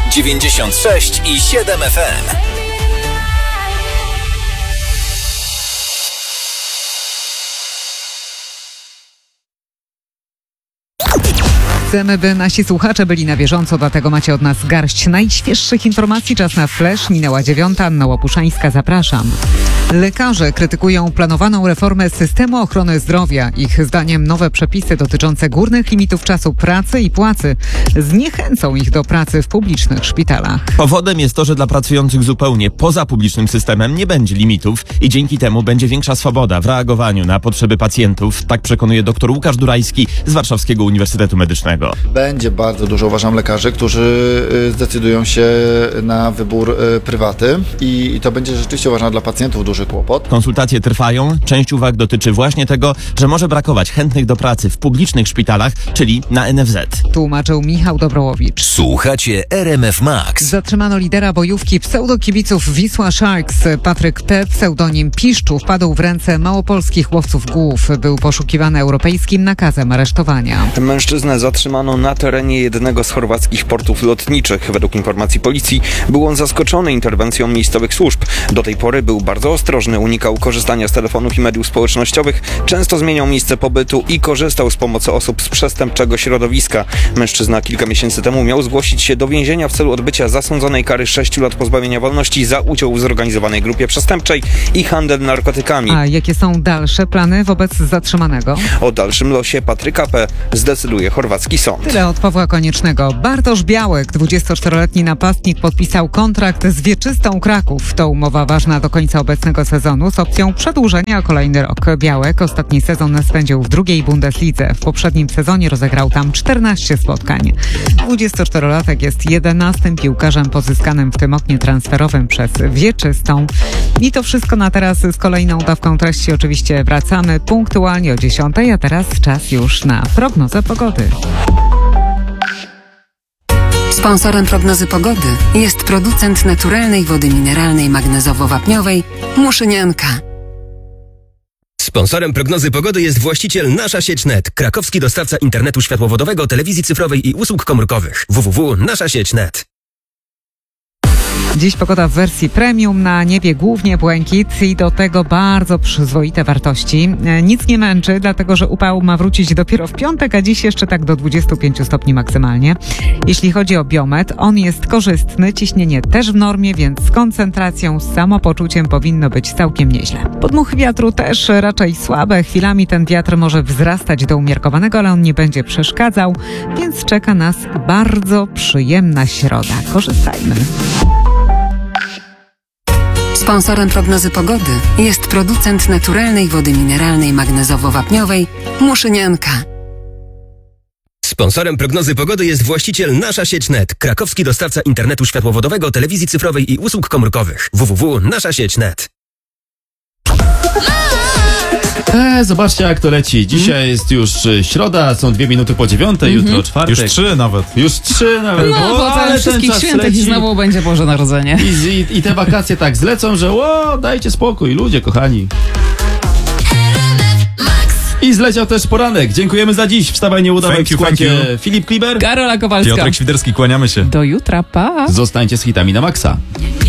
96,7 FM. Chcemy, by nasi słuchacze byli na bieżąco, dlatego macie od nas garść najświeższych informacji. Czas na flash. Minęła 9. Anna Łapuszańska, zapraszam. Lekarze krytykują planowaną reformę systemu ochrony zdrowia. Ich zdaniem nowe przepisy dotyczące górnych limitów czasu pracy i płacy zniechęcą ich do pracy w publicznych szpitalach. Powodem jest to, że dla pracujących zupełnie poza publicznym systemem nie będzie limitów i dzięki temu będzie większa swoboda w reagowaniu na potrzeby pacjentów. Tak przekonuje dr Łukasz Durajski z Warszawskiego Uniwersytetu Medycznego. Będzie bardzo dużo, uważam, lekarzy, którzy zdecydują się na wybór prywaty i to będzie rzeczywiście, uważam, dla pacjentów duży kłopot. Konsultacje trwają. Część uwag dotyczy właśnie tego, że może brakować chętnych do pracy w publicznych szpitalach, czyli na NFZ. Tłumaczył Michał Dobrołowicz. Słuchacie RMF Max. Zatrzymano lidera bojówki pseudokibiców Wisła Sharks. Patryk P., pseudonim Piszczu, wpadł w ręce małopolskich łowców głów. Był poszukiwany europejskim nakazem aresztowania. Mężczyznę zatrzymano na terenie jednego z chorwackich portów lotniczych. Według informacji policji był on zaskoczony interwencją miejscowych służb. Do tej pory był bardzo ostrożny, unikał korzystania z telefonów i mediów społecznościowych, często zmieniał miejsce pobytu i korzystał z pomocy osób z przestępczego środowiska. Mężczyzna kilka miesięcy temu miał zgłosić się do więzienia w celu odbycia zasądzonej kary 6 lat pozbawienia wolności za udział w zorganizowanej grupie przestępczej i handel narkotykami. A jakie są dalsze plany wobec zatrzymanego? O dalszym losie Patryka P. zdecyduje chorwacki sąd. Tyle od Pawła Koniecznego. Bartosz Białek, 24-letni napastnik, podpisał kontrakt z Wieczystą Kraków. To umowa ważna do końca obecnego sezonu z opcją przedłużenia o kolejny rok. Białek ostatni sezon spędził w drugiej Bundeslidze. W poprzednim sezonie rozegrał tam 14 spotkań. 24-latek jest 11. piłkarzem pozyskanym w tym oknie transferowym przez Wieczystą. I to wszystko na teraz. Z kolejną dawką treści oczywiście wracamy punktualnie o 10, a teraz czas już na prognozę pogody. Sponsorem prognozy pogody jest producent naturalnej wody mineralnej magnezowo-wapniowej Muszynianka. Sponsorem prognozy pogody jest właściciel Nasza Sieć Net, krakowski dostawca internetu światłowodowego, telewizji cyfrowej i usług komórkowych. www.naszasieć.net. Dziś pogoda w wersji premium, na niebie głównie błękit i do tego bardzo przyzwoite wartości. Nic nie męczy, dlatego że upał ma wrócić dopiero w piątek, a dziś jeszcze tak do 25 stopni maksymalnie. Jeśli chodzi o biometr, on jest korzystny, ciśnienie też w normie, więc z koncentracją, z samopoczuciem powinno być całkiem nieźle. Podmuchy wiatru też raczej słabe, chwilami ten wiatr może wzrastać do umiarkowanego, ale on nie będzie przeszkadzał, więc czeka nas bardzo przyjemna środa. Korzystajmy. Sponsorem prognozy pogody jest producent naturalnej wody mineralnej magnezowo-wapniowej Muszynianka. Sponsorem prognozy pogody jest właściciel Nasza Sieć Net, krakowski dostawca internetu światłowodowego, telewizji cyfrowej i usług komórkowych. www.naszasieć.net. Zobaczcie, jak to leci. Dzisiaj jest już środa, są 2 minuty po 9, jutro czwartek. Już 3 nawet. No, potem wszystkich świętych i znowu będzie Boże Narodzenie. I te wakacje tak zlecą, że dajcie spokój, ludzie kochani. I zleciał też poranek. Dziękujemy za dziś. Wstawaj, nie udawaj, w składzie Filip Kliber, Karola Kowalska, Piotrek Świderski, kłaniamy się. Do jutra, pa! Zostańcie z hitami na maksa.